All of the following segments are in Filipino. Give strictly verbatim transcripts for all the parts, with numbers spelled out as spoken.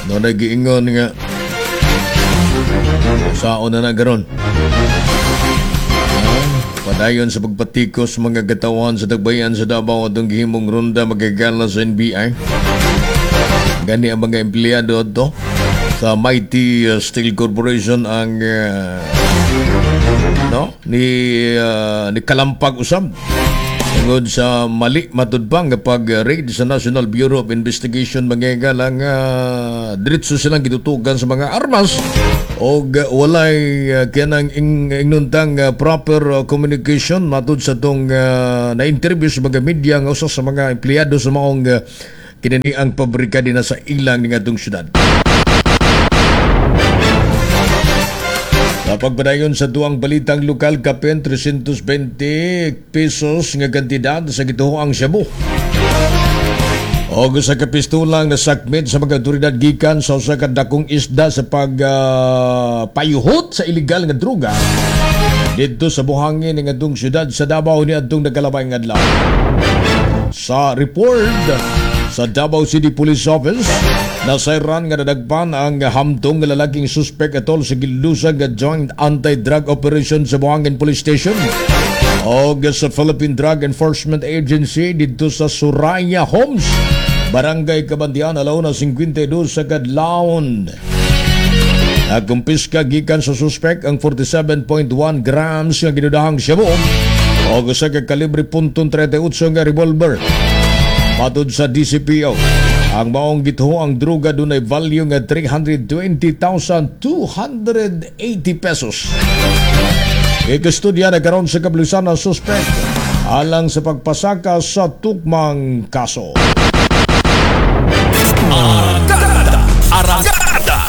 No nagiingon nga saon na nagaron. Padayon sa pagpatikos mga gatawan sa tagbayan sa Davao atong gihimong ronda magagala sa N B I. Gani ang mga empleyado ato sa Mighty uh, Steel Corporation ang uh, no ni uh, ni kalampag usab tungod sa mali matud pang kapag raid sa National Bureau of Investigation magagala nga uh, diretso silang gitutugan sa mga armas o uh, walay uh, kanang ing, ingnuntang uh, proper uh, communication matud sa tong uh, na-interview sa mga media nga usa sa mga empleyado sa maong uh, kinani ang pabrika din sa ilang ng atong syudad. Sa pagpadayon sa duang balitang lokal, kapen three hundred twenty pesos nga kantidad sa gituoang shabu. O sa kapistulang nasakmit sa mga otoridad gikan sa usa ka dakong isda sa pagpayuhot uh, sa illegal nga droga dito sa buhangin ng atong syudad sa Davao ni adtong nagalabay nga adlaw. Sa report sa Davao City Police Office, nasayran nga nadagpan ang hamtong nga lalaking suspect atol sa gilusag nga joint anti-drug operation sa Buhangin Police Station o sa Philippine Drug Enforcement Agency dito sa Suraya Homes, Barangay Kabandian, alauna fifty-two sa Kadlaon. Nagkumpiska gikan sa suspect ang forty-seven point one grams nga ginudahang shabu o sa kalibre .thirty-eight nga revolver. Matod sa D C P O, ang maong gituho ang droga dunay value nga three hundred twenty thousand two hundred eighty pesos. Ikastudya na karon sa kablisan ng suspect alang sa pagpasaka sa tukmang kaso. Arangada! Arangada!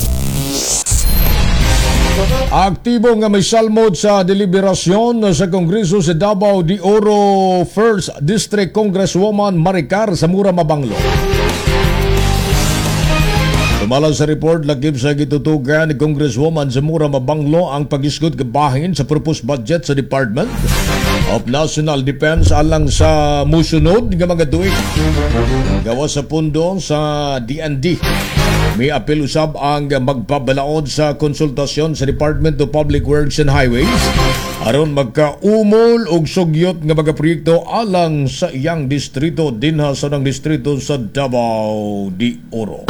Aktibo nga may salmod sa deliberasyon sa Kongreso sa Davao de Oro First District Congresswoman Maricar Zamora Mabanglo. Sumala sa report, lakip sa gitutugan ni Congresswoman Zamora Mabanglo ang pag-isgot kabahin sa proposed budget sa Department of National Defense alang sa musunod nga mga tuig. Gawa sa pundo sa D N D. May apel usab ang magpabalaod sa konsultasyon sa Department of Public Works and Highways aron magkaumol og sugyot nga mga proyekto alang sa iyang distrito dinha sa nang distrito sa Davao de Oro.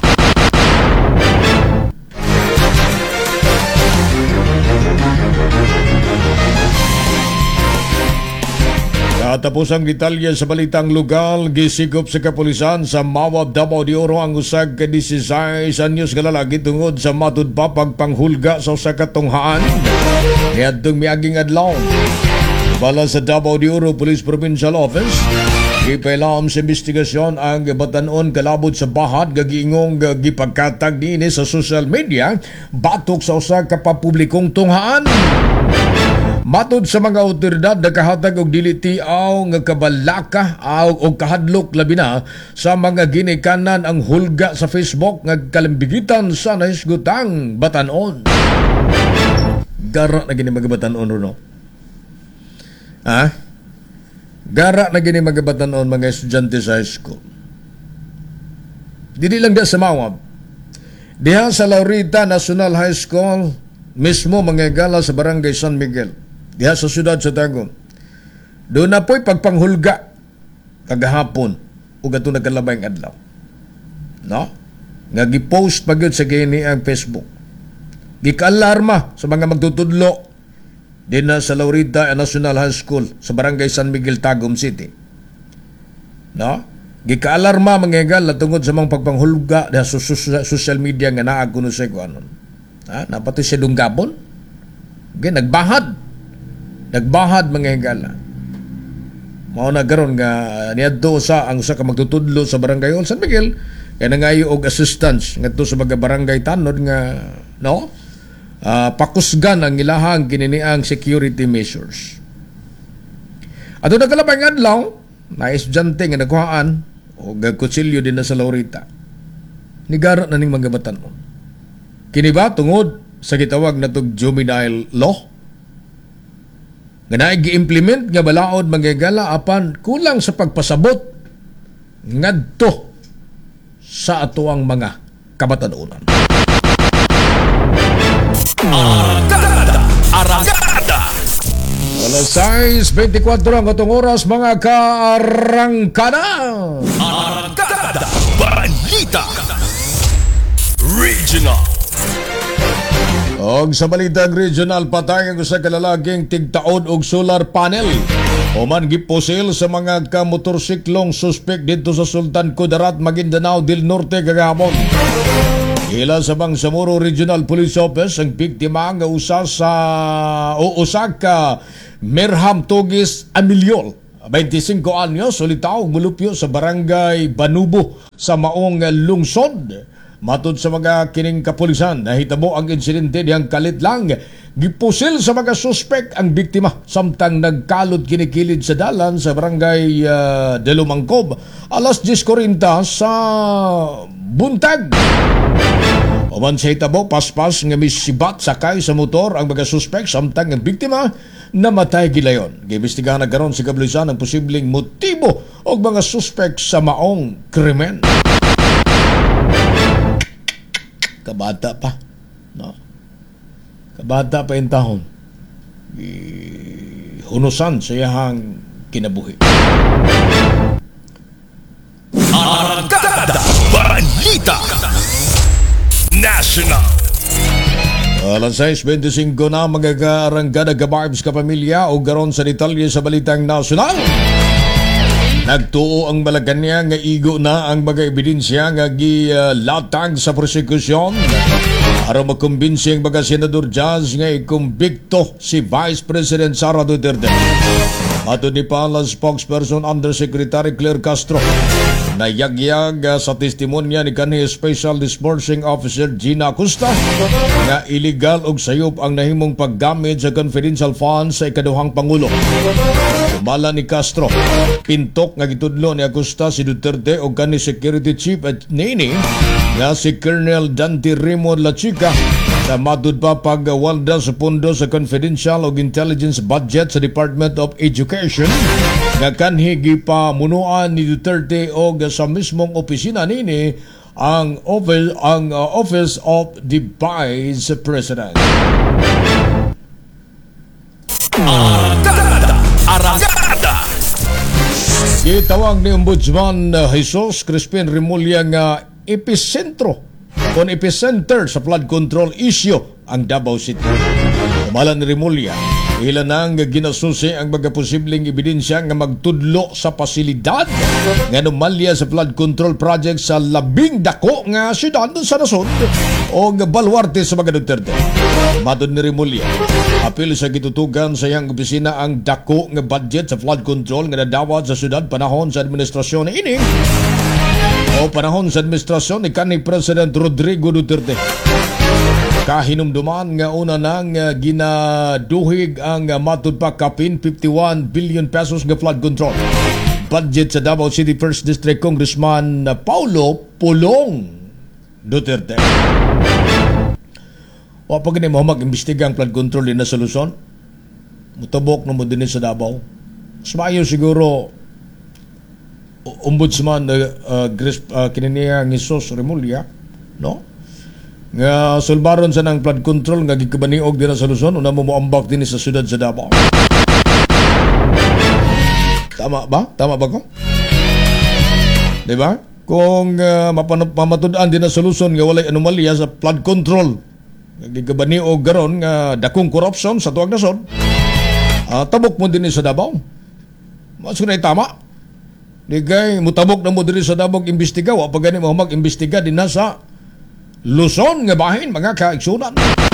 Tapos ang detalye sa balitang lugal, gisikop sa kapulisan sa Mawab, Davao de Oro ang usag ka sixteen anyos nga lalaki tungod sa matud pa pagpanghulga sa usa ka tunghaan niadtong miaging adlaw. Bala sa Davao de Oro Police Provincial Office, gipailaom sa investigasyon ang batanon kalabot sa bahat gagiingong gipagkatag niini sa social media batok sa usa ka papublikong tunghaan. Matod sa mga otoridad, nakahatag og dili tiaw nga kabalaka aw og kahadlok labi na sa mga ginikanan ang hulga sa Facebook nga kalambigitan sa nahisgutang batanon. Gara na gini mga batanon ro no? Ha? Gara na gini mga batanon mga estudyante sa high school. Dili lang da sa Mawab. Diha sa Laurita National High School mismo mga gala sa Barangay San Miguel. Diha sa siyudad sa Tagum. Doon na po'y pagpanghulga kagahapon o gato nagkalabay ang adlaw. No? Nga gipost pag yun sa gini ang Facebook. Gika-alarma sa mga magtutudlo din na sa Laurita National High School sa Barangay San Miguel, Tagum City. No? Gika-alarma mga egal na tungod sa mga pagpanghulga sa social media nga naag kuno sa ikuanon. Ha? Napati siya dunggabon. Okay, nagbahad. Nagbahad mga higala. Mao na garon nga niadto sa ang sa ka magtutudlo sa Barangay San Miguel kay nangayo og assistance ngadto sa mga barangay tanod nga no uh, pakusgan ang ilahang kininiang security measures. Ato nagalabay nga adlaw na estudyante nga nagkuhaan og kutsilyo din na sa Laurita. Nigara na ning mga batan-on. Kini ba tungod sa gitawag na tog juvenile law? Nga na gi-implement nga balaod manggagala apan kulang sa pagpasabot ngadto sa atuang mga kamatanunan. Arangkada! Arangkada! Alas sais twenty-four ang atong oras, mga kaarangkada. Arangkada! Balita! Regional! Og sa balitang regional, patay ang usa ka lalaging tigtaod og solar panel human giposil sa mga kamotorsiklong suspek dito sa Sultan Kudarat, Maguindanao del Norte kagahapon. Ila sa Bangsamoro Regional Police Office ang biktima nga usa sa o usa ka Merham Tugis Amilyol, twenty-five anyos, solitaw mulupyo sa barangay Banubo sa maong lungsod. Matod sa mga kining kapulisan, nahitabo ang insidente diyang kalit lang. Gipusil sa mga suspek ang biktima samtang nagkalod kinikilid sa dalan sa barangay uh, Delumangkob alas ten forty sa buntag. Oman sa hitabo, paspas nga misibat sakay sa motor ang mga suspek samtang ang biktima namatay gilayon. Giimbestigahan na karon sa kapulisan ang posibleng motibo og mga suspek sa maong krimen. Kabata pa, no? Kabata pa yung taon. Hunusan sa iyahang kinabuhi. Arangkada! Balita! National! Alas sais twenty-five na mga kaarangkada ka-barbs kapamilya o garon sa detalye sa balitang nasyonal. Nagtuo ang Malacanang nga igo na ang mga ebidensya nga gilatag sa prosekusyon para makumbinsi ang mga senador Jazz nga ikumbikto si Vice President Sara Duterte. Matod ni Pala spokesperson Undersecretary Claire Castro, nayagyag sa testimonya ni kanhi Special Disbursing Officer Gina Acosta nga illegal og sayop ang nahimong paggamit sa confidential funds sa ikaduhang Pangulo. Sumala ni Castro, pintok nga gitudlo ni Acosta si Duterte o kanhi Security Chief at nini nga si Colonel Dante Raymond Lachica sa matud pa pagwalda sa pondo sa confidential o intelligence budget sa Department of Education nga kanhi gipamunuan ni Duterte o sa mismong opisina nini ang office, ang uh, Office of the Vice President. Arangkada! Arangkada! Gitawag ni Ombudsman uh, Jesus Crispin Remulla nga episentro kung epicenter sa flood control issue ang Davao City. Umalan ni Remulla, ilan nang ginasusi ang mga posibleng ebidensya nga magtudlo sa pasilidad nga anomalya sa flood control project sa labing dako nga syudad sa nasod o nga baluarte sa mga Duterte. Matod ni Remulla, apil sa gitutugan sa iyang opisina ang dako nga budget sa flood control nga nadawat sa syudad panahon sa administrasyon ni ini o panahon sa administrasyon ni kanhi President Rodrigo Duterte. Kahinumduman nga una nang uh, ginaduhig ang uh, matud pa kapin fifty-one billion pesos nga flood control budget sa Davao City First District Congressman uh, Paulo Pulong Duterte. O pag ni mo mag-imbestiga ang flood control din na sa Luzon, mutabok na mo din sa Davao. Sumayo siguro Ombudsman uh, uh, uh, kininiya ng Jesus Remulla, no? Nga sulbaron sa ng flood control nga gikabaniog din sa Luzon, una mo moambak din sa siyudad sa Davao. Tama ba? Tama ba ko? Diba? Kung uh, mapamatud-an din sa Luzon nga walay anomalya sa flood control, nga gikabaniog garon nga dakong corruption sa tuwag nasod, uh, tabok mo din sa Davao. Mas kunay tama. Di kay mutabok na mo din sa Davao imbestiga, wa pa gani mo mag-imbestiga din na sa Luzon nga bahin mga kaigsunan.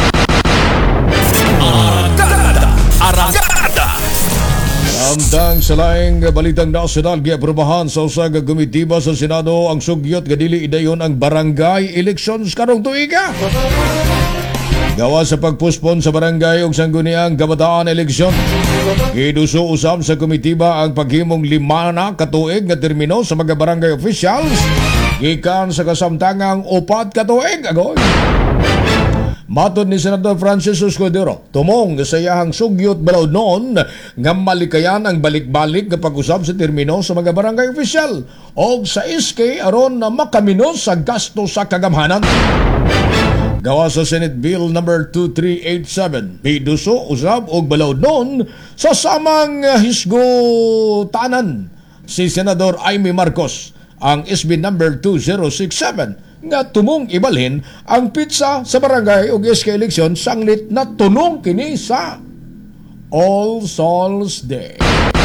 Arangkada! Arangkada! Samtang sa laing balitang nasyonal, giaprobahan sa usa ka komitiba sa Senado ang sugyot nga dili idayon ang barangay elections karong tuiga. Gawa sa pagpuspon sa barangay ug sangguniang kabataan eleksyon, giduso usab sa komitiba ang paghimong lima na katuig nga termino sa mga barangay officials gikan sa kasamtangang upat katuig agoy. Matod ni Senador Francis Escudero, tumong sa iyahang sugyot balaod noon nga malikayan ang balik-balik nga pag-usab sa termino sa mga barangay opisyal o sa S K aron na makaminos sa gasto sa kagamhanan. Gawa sa Senate Bill number two three eight seven, biduso usab og balaod noon sa samang hisgotanan si Senador Amy Marcos ang S B number two zero six seven nga tumong ibalhin ang pizza sa barangay ug S K eleksyon sanglit na tunong kini sa All Souls Day.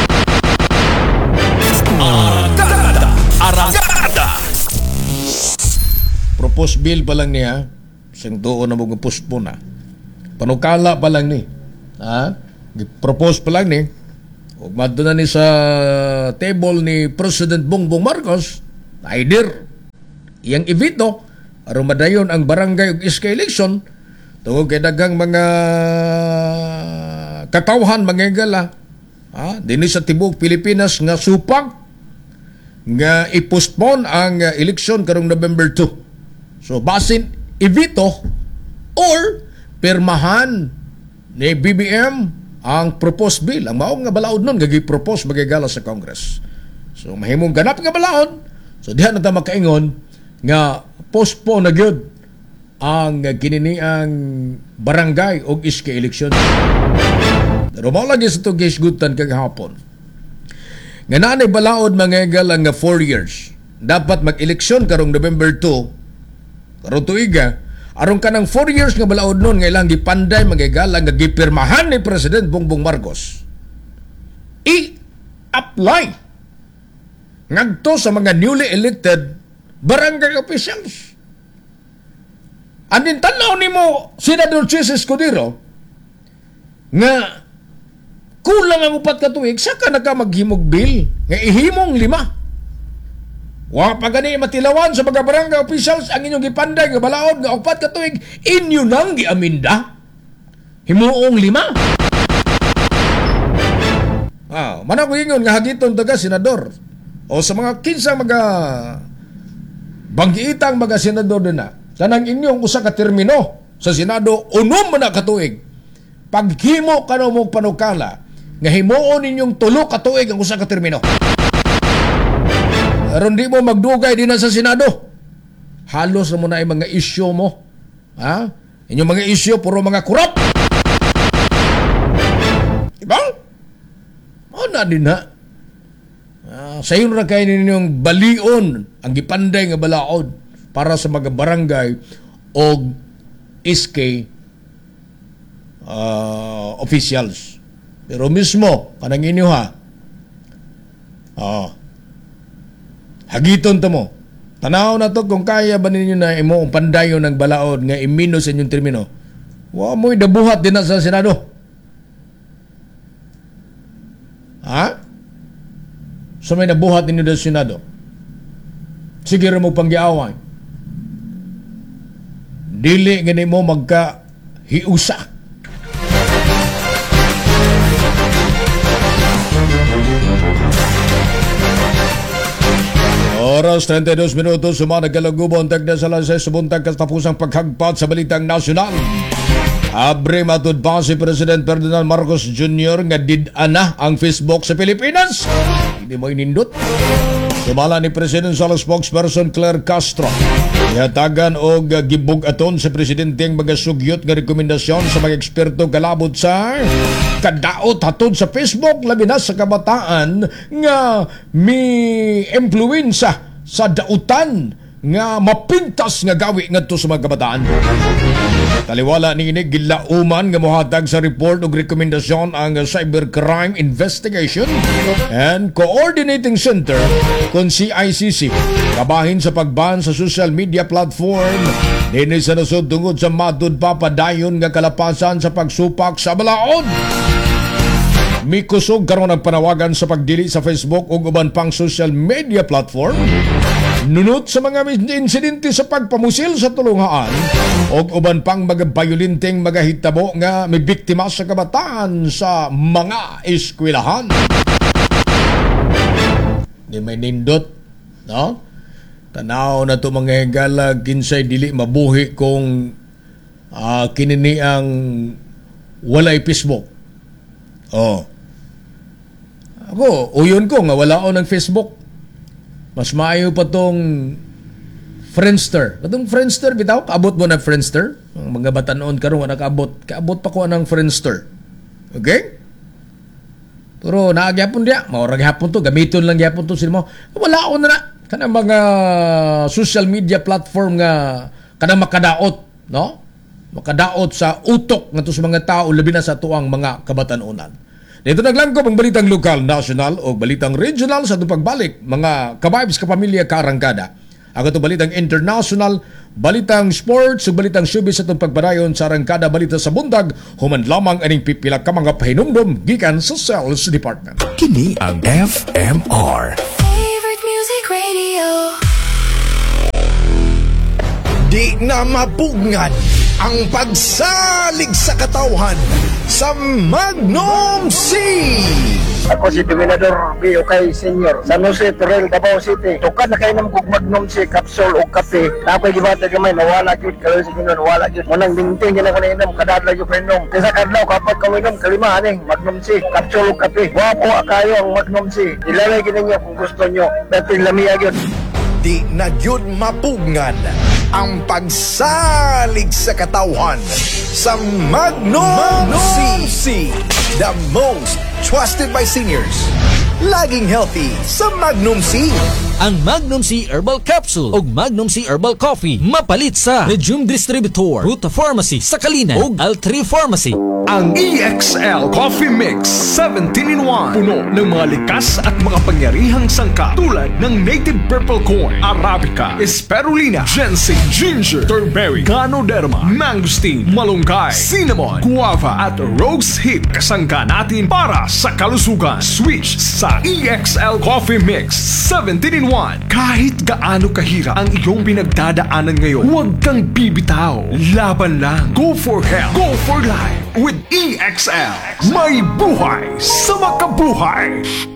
Arangkada! Arangkada! Propose bill pa lang niya, siyang doon na mag-postpone na. Panukala pa lang ni. Ha? Propose pa lang ni. O madto na ni sa table ni President Bongbong Marcos, either iyang ibito aron madayon ang barangay ug S K election tungod kay daghang mga katawhan mangegala ha dinhi sa tibuok Pilipinas nga supang nga i-postpone ang uh, eleksyon karong November two. So basin ibito or pirmahan ni B B M ang proposed bill. Ang mao nga balaod nun gagi-propose magigala sa Congress. So mahimong ganap nga balaod. So diha na ta makaingon nga postpone na gyud ang kininiang barangay o S K election. Pero mao lagi sa itong gisgutan kagahapon. Nga naanay balaod mangegal ang four years. Dapat mag-eleksyon karong November two, karong tuiga, aron ka ng four years nga balaod nun, nga ilang gipanday mangegal ang gipirmahan ni President Bongbong Marcos. I-apply ngadto sa mga newly elected barangay officials. Andin tanaw ni mo, Senador Chis Escudero, nga kulang ang upat ka tuig, saka na ka maghimog bill, nga ihimong lima. Wa pa gani matilawan sa mga barangay officials ang inyong gipanday nga balaod nga upat ka tuig, inyo nang giaminda. Himuong lima. Ah, mana ko ingon nga hagiton taga senador o sa mga kinsang mga banggiitang mga senador din na kanang inyong usa ka termino sa Senado unom man na katuig paghimo kano mo panukala nga himuon ninyong tulo ka tuig ang usa ka termino aron di mo magdugay din sa Senado halos na mo na ay mga isyu mo ha inyong mga isyu puro mga kurap diba o na din na Uh, sa iyo na kayo ninyong balion ang gipanday nga balaod para sa mga barangay o S K uh, officials. Pero mismo, kanang inyo ha, uh, hagiton ta mo. Tanaw na to kung kaya ba ninyo na imo ang pandayon ng balaod nga imino sa inyong termino. Wa mo'y dabuhat din na sa Senado. Ha? So may nabuhat ninyo sa Senado. Sige rin mo panggiaway. Dili gani mo magka hiusa. Oras thirty-two minutos sumana kalagubon tagda sa lasay subuntag katapusang paghagpat sa balitang nasyonal. Abre matud pa si President Ferdinand Marcos Junior nga did-ana ang Facebook sa Pilipinas. Hindi mo inindot. Sumala ni Presidential Spokesperson Claire Castro. Ihatagan o gibug-aton sa Presidente ang mga sugyot nga rekomendasyon sa mga eksperto kalabot sa kadaot hatod sa Facebook labi na sa kabataan nga mi impluwensa sa dautan nga mapintas nga gawi ngadto sa mga kabataan. Taliwala ni ini gilauman nga mohatag sa report ug rekomendasyon ang Cybercrime Investigation and Coordinating Center kon C I C C kabahin sa pagban sa social media platform dinhi sa nasod tungod sa matud papadayon nga kalapasan sa pagsupak sa balaod. Mikusog karon ang panawagan sa pagdili sa Facebook ug uban pang social media platform nunot sa mga insidente sa pagpamusil sa tulungaan o uban pang mga bayolenteng mga hitabo nga may biktima sa kabataan sa mga eskwelahan. Di may nindot, no? Tanaw na to mga higala kinsay dili mabuhi kung Ah, kinini ang walay Facebook. Oh. Ako, uyon ko nga wala ako ng Facebook. Mas maayo pa tong Friendster. Katong Friendster, bitaw, kaabot mo ng Friendster? Ang mga batanon karon wala kaabot. Kaabot pa ko ng Friendster. Okay? Pero naagyapon diya. Maurag hapon to. Gamiton lang gyapon to sila mo. Wala ako na na. Kanang mga social media platform nga kanang makadaot. No? Makadaot sa utok nga to sa mga tao. Labi na sa tuang mga kabatanunan. Dito naglangkop ang balitang lokal, national o balitang regional sa itong pagbalik. Mga kabibes, kapamilya, karangkada. Ang itong balitang international, balitang sports, o balitang showbiz sa itong pagpadayon sa arangkada balita sa bundag, human lamang aning pipila ka mga pahinumdum gikan sa sales department. Kini ang F M R. Favorite music radio. Di na mapugngad ang pagsalig sa katawhan sa Magnum C. Ako si Dominador B. Ukay Senior, San Jose, Torrel, Davao City. Tukad na kayo ng kong Magnum C, capsule o kape. Nakoy gibata gamay, nawala yun. Kaloy sa ginoon, nawala yun. Munang binting yun ako na inom, kadadla yung inom. Kesa kadlaw, kapag kawinom, kalima, aning Magnum C, capsule o kape. Wapo kayo ang Magnum C. Ilalay gina nyo kung gusto nyo. Dating lamia yun. Di na yun mapugngad ang pagsalig sa katawhan sa Magnum, Magnum C. The most trusted by seniors. Laging healthy sa Magnum C. Ang Magnum C Herbal Capsule o Magnum C Herbal Coffee mapalit sa Regium Distributor, Ruta Pharmacy sa Kalinan o Altri Pharmacy. Ang E X L Coffee Mix seventeen in one. Puno ng mga likas at makapangyarihang sangkap tulad ng native purple corn, arabica, spirulina, ginseng, ginger, turmeric, ganoderma, mangosteen, malunggay, cinnamon, guava at rose hip. Kasangka natin para sa kalusugan. Switch sa E X L Coffee Mix seventeen in one. Kahit gaano kahirap ang iyong pinagdadaanan ngayon, huwag kang bibitaw. Laban lang. Go for health. Go for life. With E X L. May buhay sa makabuhay.